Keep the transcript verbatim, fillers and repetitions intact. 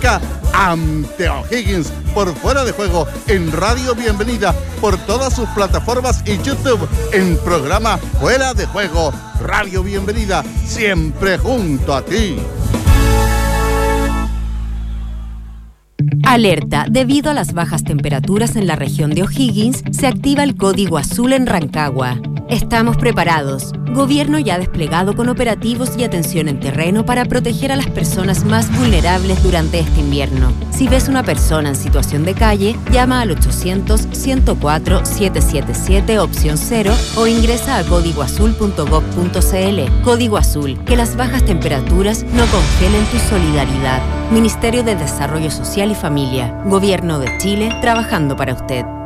histórica ante O'Higgins por Fuera de Juego en Radio Bienvenida, por todas sus plataformas y YouTube en programa Fuera de Juego. Radio Bienvenida, siempre junto a ti. Alerta, debido a las bajas temperaturas en la región de O'Higgins, se activa el código azul en Rancagua. Estamos preparados. Gobierno ya desplegado con operativos y atención en terreno para proteger a las personas más vulnerables durante este invierno. Si ves una persona en situación de calle, llama al ochocientos, ciento cuatro, setecientos setenta y siete opción cero o ingresa a código azul punto gob punto cl. Código Azul, que las bajas temperaturas no congelen tu solidaridad. Ministerio de Desarrollo Social y Familia. Gobierno de Chile, trabajando para usted.